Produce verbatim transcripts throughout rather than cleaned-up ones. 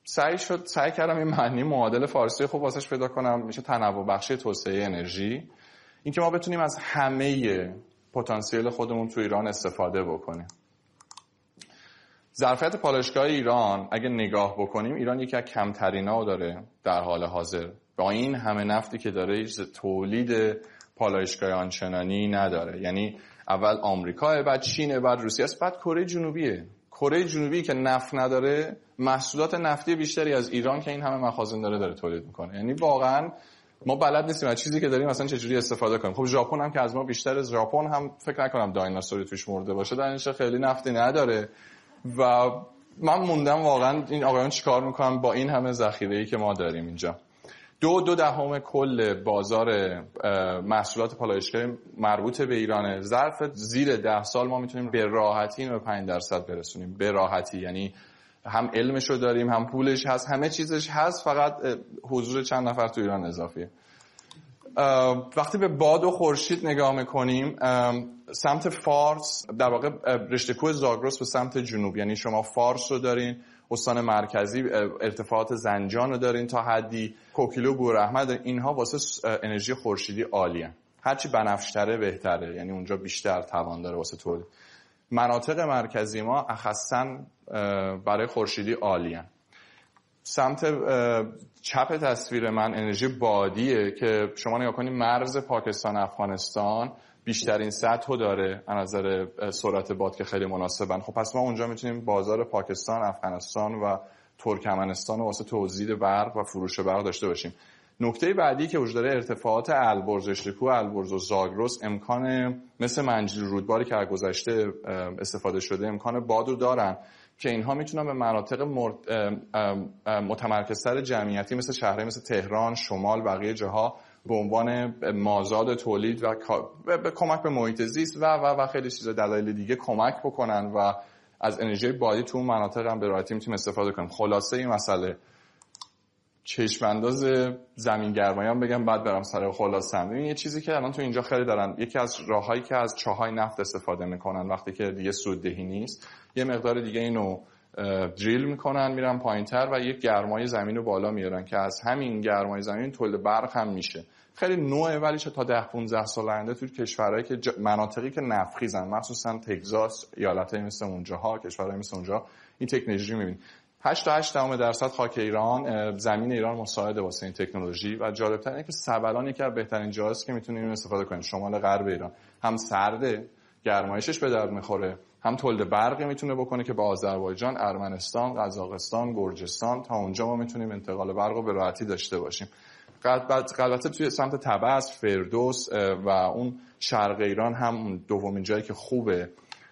سعی شد سعی کردم این معنی معادل فارسی خوب واسش پیدا کنم. میشه تنوع بخشی توسعه انرژی، اینکه ما بتونیم از همه پتانسیل خودمون تو ایران استفاده بکنیم. ظرفیت پالایشگاه ایران اگه نگاه بکنیم، ایران یکی از کمترینا داره در حال حاضر. با این همه نفتی که داره تولید پالایشگاه آنچنانی نداره. یعنی اول آمریکا، بعد چین، بعد روسیه است، بعد کره جنوبیه. کره جنوبی که نفت نداره، محصولات نفتی بیشتری از ایران که این همه مخازن داره داره تولید میکنه. یعنی واقعا ما بلد نیستیم از چیزی که داریم مثلا چجوری استفاده کنیم. خب ژاپن هم که از ما بیشتر، از ژاپن هم فکر نکنم دایناسوری توش مرده باشه، درنش خیلی نفتی نداره. و من موندم واقعا این آقایان چیکار میکنن با این همه ذخیره‌ای که ما داریم اینجا. دو دو دهم کل بازار محصولات پالایشگاه مربوط به ایرانه. ظرف زیر ده سال ما میتونیم به راحتی اینو به پنج درصد برسونیم. به راحتی، یعنی هم علمشو داریم، هم پولش هست، همه چیزش هست، فقط حضور چند نفر تو ایران اضافیه. وقتی به باد و خورشید نگاه میکنیم، سمت فارس در واقع رشته کوه زاگرس به سمت جنوب، یعنی شما فارس رو دارین، استان مرکزی ارتفاعات زنجان رو دارین تا حدی، کوکیلو، بوراحمد، اینها واسه انرژی خورشیدی عالیه. هرچی بنفش‌تره بهتره، یعنی اونجا بیشتر توان داره واسه تولید. مناطق مرکزی ما اخصاً برای خورشیدی عالیه. سمت چپ تصویر من انرژی بادیه که شما نگاه کنید مرز پاکستان افغانستان بیشترین سطح داره از نظر سرعت باد که خیلی مناسبن. خب پس ما اونجا میتونیم بازار پاکستان، افغانستان و ترکمنستان واسه تولید برق و فروش برق داشته باشیم. نکته بعدی که وجود داره ارتفاعات البرز، رشته‌کوه البرز و زاگرس امکان مثل منجیل رودباری که از گذشته استفاده شده امکان باد رو دارن که اینها میتونن به مناطق متمرکزتر جمعیتی مثل شهرهای مثل تهران، شمال، بقیه جاها به عنوان مازاد تولید و به کمک به محیط زیست و و و خیلی چیزا دلایل دیگه کمک بکنن و از انرژی بادی تو اون مناطق هم به راحتی میتونیم استفاده کنیم. خلاصه این مسئله چشم انداز زمین گرمایی هم بگم بعد برم سر خلاصه. این یه چیزی که الان تو اینجا خیلی دارن، یکی از راههایی که از چاهای نفت استفاده میکنن وقتی که دیگه سوددهی نیست، یه مقدار دیگه اینو دریل میکنن میرن پایینتر و یک گرمای زمین رو بالا میارن که از همین گرمای زمین تولید برق هم میشه. خیلی نوعه، ولی تا ده پانزده سال آینده تو کشورهایی که ج... مناطقی که نفتخیزن، مخصوصا تگزاس، ایالتایی مثل اونجاها، کشورهای مثل اونجا، این تکنولوژی میبینید. هشت تا هشت دهم درصد خاک ایران، زمین ایران مساعده واسه این تکنولوژی و جالب‌تر اینه که سبلان یکی از بهترین جاست که میتونیم اینو استفاده کنیم. شمال غرب ایران هم سرده، گرمایشش به درد میخوره، هم تولید برقی میتونه بکنه که با آذربایجان، ارمنستان، قزاقستان، گرجستان تا اونجا ما میتونیم انتقال برق رو به راحتی داشته باشیم. البته توی سمت طبس، فردوس و اون شرق ایران هم دومین جایی که خوبه.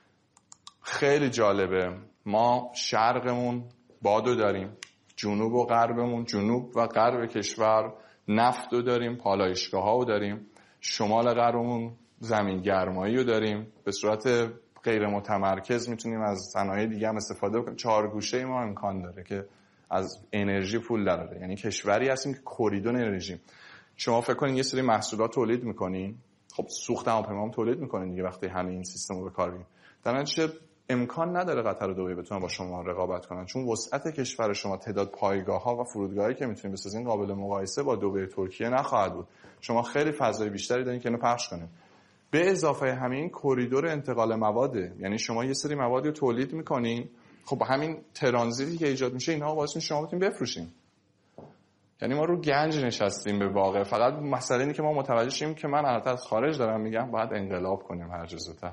خیلی جالبه، ما شرقمون بادو داریم، جنوب و غربمون، جنوب و غرب کشور نفت رو داریم، پالایشگاه ها رو داریم، شمال غربمون زمین گرمایی رو داریم. به صورت غیر متمرکز میتونیم از صنایع دیگه هم استفاده کنیم. چهار گوشه ما امکان داره که از انرژی پول دراره. یعنی کشوری هستیم که کوریدون انرژی. شما فکر کنید یه سری محصولات تولید میکنین، خب سوخت هواپیما هم تولید میکنین دیگه وقتی همه این سیستم رو به کار میگیرین. در نتیجه امکان نداره قطر و دبی بتونن با شما رقابت کنن، چون وسعت کشور شما، تعداد پایگاه‌ها و فرودگاهایی که میتونید بسازین قابل مقایسه با دبی ترکیه نخواهد بود. شما خیلی فضای بیشتری دارین که اینو پخش کنین. به اضافه همین کوریدور انتقال مواده، یعنی شما یه سری موادی رو تولید میکنین، خب همین ترانزیتی که ایجاد میشه اینها واسه شما بتونین بفروشین. یعنی ما رو گنج نشستیم به واقع. فقط مسئله اینه که ما متوجه شیم که من البته از خارج دارم میگم باید انقلاب کنیم هر جا زودتر.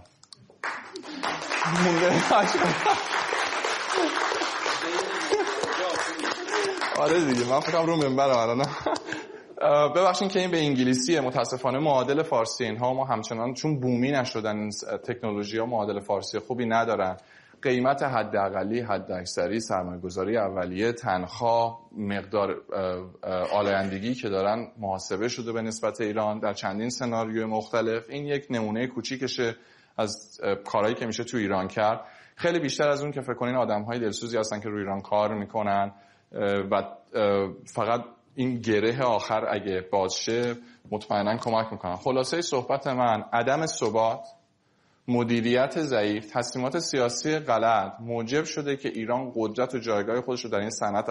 آره دیگه من فکرم رو منبرم الان. ببخشید که این به انگلیسیه، متاسفانه معادل فارسی اینها ما همچنان چون بومی نشدن این تکنولوژی‌ها معادل فارسی خوبی ندارن. قیمت حداقلی، حداکثری، سرمایه‌گذاری اولیه، تنخواه، مقدار آلایندگی که دارن محاسبه شده به نسبت ایران در چندین سناریوی مختلف. این یک نمونه کوچیکشه از کارهایی که میشه تو ایران کرد. خیلی بیشتر از اون که فکر کنین آدم‌های دلسوزی هستن که روی ایران کار میکنن و فقط این گره آخر اگه باز شه مطمئنا کمک میکنن. خلاصه صحبت من، عدم ثبات، مدیریت ضعیف، تصمیمات سیاسی غلط موجب شده که ایران قدرت و جایگاه خودش رو در این صنعت